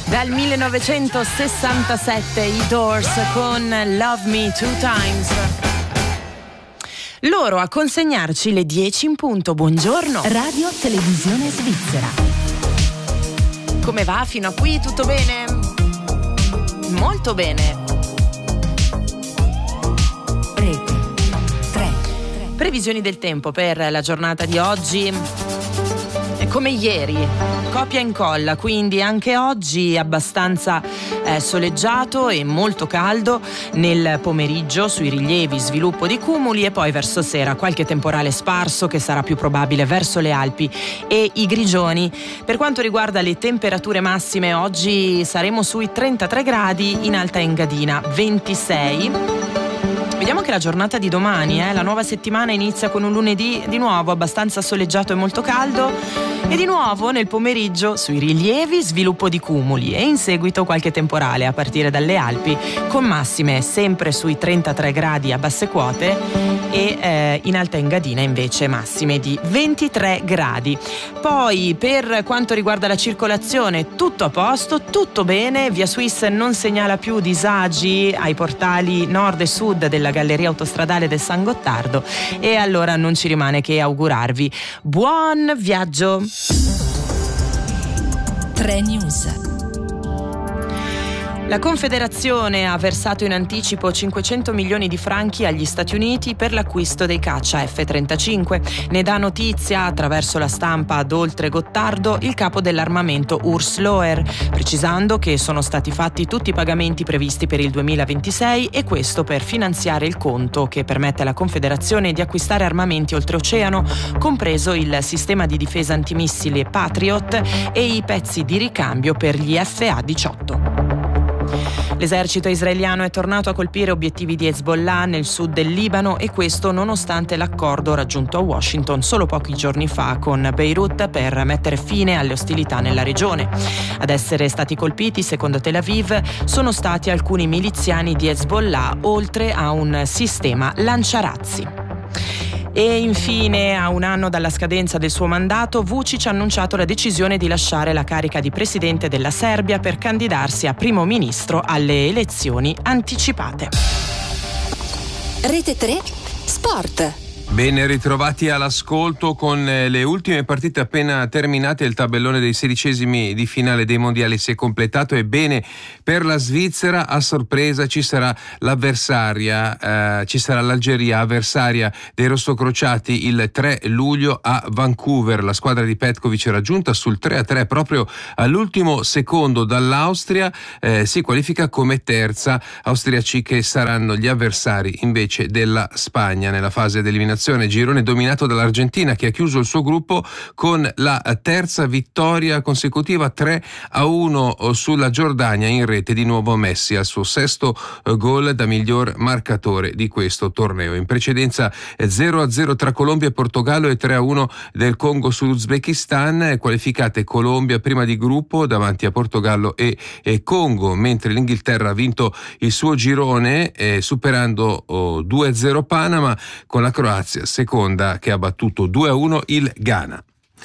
Dal 1967 i Doors con Love Me Two Times. Loro a consegnarci le 10 in punto. Buongiorno. Radio Televisione Svizzera. Come va fino a qui? Tutto bene? Molto bene. Rete 3. Previsioni del tempo per la giornata di oggi. È come ieri, copia e incolla, quindi anche oggi abbastanza soleggiato e molto caldo. Nel pomeriggio sui rilievi sviluppo di cumuli e poi verso sera qualche temporale sparso che sarà più probabile verso le Alpi e i Grigioni. Per quanto riguarda le temperature massime, oggi saremo sui 33 gradi, in Alta Engadina 26. Vediamo che la giornata di domani, la nuova settimana inizia con un lunedì di nuovo abbastanza soleggiato e molto caldo e di nuovo nel pomeriggio sui rilievi sviluppo di cumuli e in seguito qualche temporale a partire dalle Alpi con massime sempre sui 33 gradi a basse quote e in Alta Engadina invece massime di 23 gradi. Poi per quanto riguarda la circolazione tutto a posto, tutto bene, Via Swiss non segnala più disagi ai portali nord e sud della galleria autostradale del San Gottardo e allora non ci rimane che augurarvi buon viaggio. 3 News. La Confederazione ha versato in anticipo 500 milioni di franchi agli Stati Uniti per l'acquisto dei caccia F-35. Ne dà notizia attraverso la stampa ad oltre Gottardo il capo dell'armamento Urs Loher, precisando che sono stati fatti tutti i pagamenti previsti per il 2026 e questo per finanziare il conto che permette alla Confederazione di acquistare armamenti oltreoceano, compreso il sistema di difesa antimissili Patriot e i pezzi di ricambio per gli FA-18. L'esercito israeliano è tornato a colpire obiettivi di Hezbollah nel sud del Libano e questo nonostante l'accordo raggiunto a Washington solo pochi giorni fa con Beirut per mettere fine alle ostilità nella regione. Ad essere stati colpiti, secondo Tel Aviv, sono stati alcuni miliziani di Hezbollah oltre a un sistema lanciarazzi. E infine, a un anno dalla scadenza del suo mandato, Vučić ha annunciato la decisione di lasciare la carica di presidente della Serbia per candidarsi a primo ministro alle elezioni anticipate. Rete 3 Sport. Ben ritrovati all'ascolto con le ultime partite appena terminate. Il tabellone dei 16esimi di finale dei mondiali si è completato e bene per la Svizzera. A sorpresa ci sarà l'avversaria, ci sarà l'Algeria avversaria dei rossocrociati il 3 luglio a Vancouver. La squadra di Petkovic era giunta sul 3-3 proprio all'ultimo secondo dall'Austria, si qualifica come terza. Austriaci che saranno gli avversari invece della Spagna nella fase d'eliminazione. Girone dominato dall'Argentina che ha chiuso il suo gruppo con la terza vittoria consecutiva, 3-1 sulla Giordania. In rete di nuovo Messi al suo sesto gol da miglior marcatore di questo torneo. In precedenza 0-0 tra Colombia e Portogallo e 3-1 del Congo sull'Uzbekistan. Qualificate Colombia prima di gruppo davanti a Portogallo e Congo, mentre l'Inghilterra ha vinto il suo girone superando 2-0 Panama, con la Croazia seconda che ha battuto 2-1 il Ghana.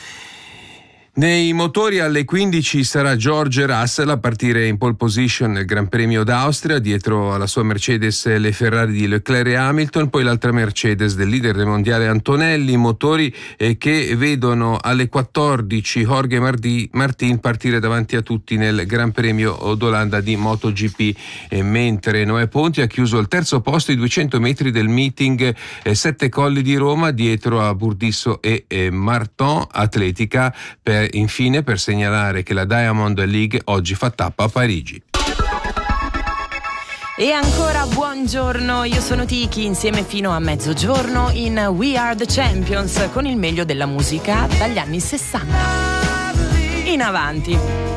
Nei motori alle 15 sarà George Russell a partire in pole position nel Gran Premio d'Austria, dietro alla sua Mercedes le Ferrari di Leclerc e Hamilton, poi l'altra Mercedes del leader del mondiale Antonelli. Motori che vedono alle 14 Jorge Martin partire davanti a tutti nel Gran Premio d'Olanda di MotoGP, mentre Noè Ponti ha chiuso al terzo posto i 200 metri del meeting 7 Colli di Roma, dietro a Burdisso e Martin. Atletica infine per segnalare che la Diamond League oggi fa tappa a Parigi. E ancora buongiorno, io sono Tiki, insieme fino a mezzogiorno in We Are The Champions con il meglio della musica dagli anni 60 in avanti.